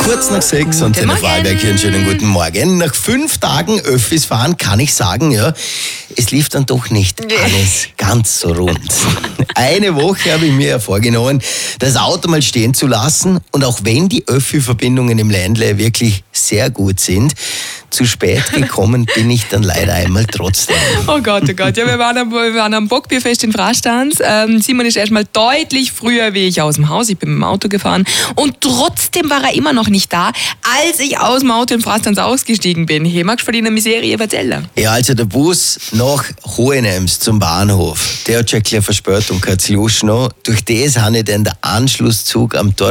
Kurz nach 6 und den Vorarlberg hier einen schönen guten Morgen. Nach 5 Tagen Öffis fahren kann ich sagen, ja, es lief dann doch nicht alles ganz so rund. Eine Woche habe ich mir ja vorgenommen, das Auto mal stehen zu lassen. Und auch wenn die Öffi-Verbindungen im Ländle wirklich sehr gut sind, zu spät gekommen bin ich dann leider einmal trotzdem. Oh Gott. Ja, wir waren am Bockbierfest in Frastanz. Simon ist erstmal deutlich früher wie ich aus dem Haus. Ich bin mit dem Auto gefahren. Und trotzdem war er immer noch nicht da, als ich aus dem Auto in Frastanz ausgestiegen bin. Hey, magst du von deiner Miserie erzählen? Ja, also der Bus nach Hohenems zum Bahnhof, der hat schon eine kleine Verspätung gehabt, noch. Durch das habe ich dann den Anschlusszug am Tor